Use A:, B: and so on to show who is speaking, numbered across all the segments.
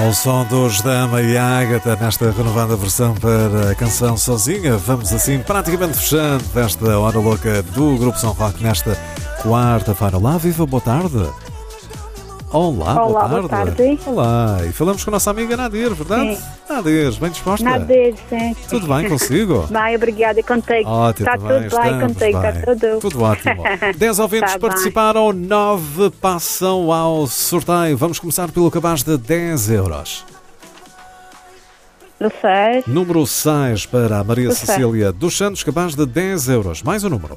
A: Ao som dos Dama e Ágata, nesta renovada versão para a canção Sozinha, vamos assim praticamente fechando esta hora louca do Grupo São Roque nesta quarta-feira. Olá, viva, boa tarde. Olá, boa tarde. Olá, e falamos com a nossa amiga Nadir, verdade?
B: Sim.
A: Nadir, bem disposta?
B: Nadir, sim.
A: Tudo bem consigo?
B: Bem, obrigada, e contigo.
A: Ótimo,
B: Está tudo bem contigo, está tudo.
A: Tudo ótimo. 10 ouvintes
B: Tá
A: participaram, 9 passam ao sorteio. Vamos começar pelo cabaz de 10 euros.
B: Do 6.
A: Número 6 para a Maria
B: Do
A: Cecília dos Santos, cabaz de 10 euros. Mais um número.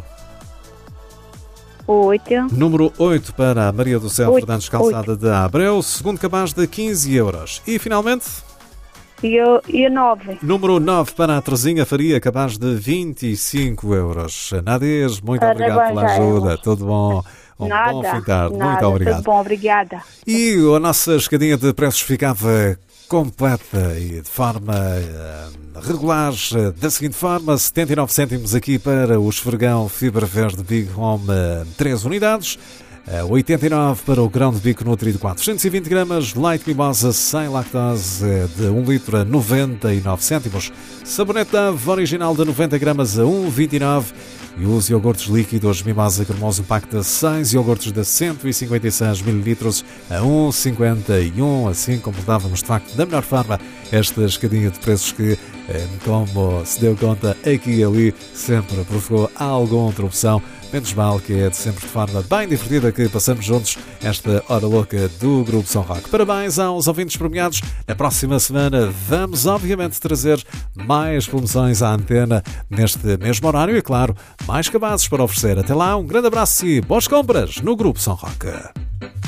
B: 8.
A: Número 8 para a Maria do Céu
B: 8,
A: Fernandes Calçada de Abreu, segundo cabaz de 15 euros. E finalmente,
B: E o 9.
A: número 9 para a Terezinha Faria, cabaz de 25 euros. Nadir, muito
B: Parabéns
A: obrigado pela
B: a
A: ajuda.
B: elas.
A: Tudo bom? Bom fim de tarde.
B: Nada,
A: Muito obrigado.
B: tudo bom, obrigada.
A: E a nossa escadinha de preços ficava completa e de forma regular, da seguinte forma: 79 cêntimos aqui para o esfregão Fibra Verde Big Home 3 unidades, 89 para o grão de bico Nutri de 420 gramas, leite mimosa sem lactose de 1 litro a 99 cêntimos, sabonete Dove original de 90 gramas a 1,29 e os iogurtes líquidos Mimosa Cremoso Pack de 6 iogurtes de 156 ml a 1,51. Assim completávamos de facto da melhor forma esta escadinha de preços que, como se deu conta aqui e ali, sempre provocou alguma interrupção. Menos mal que é de sempre de forma bem divertida que passamos juntos esta hora louca do Grupo São Roque. Parabéns aos ouvintes premiados. Na próxima semana vamos obviamente trazer mais promoções à antena neste mesmo horário e, claro, mais cabazes para oferecer. Até lá, um grande abraço e boas compras no Grupo São Roque.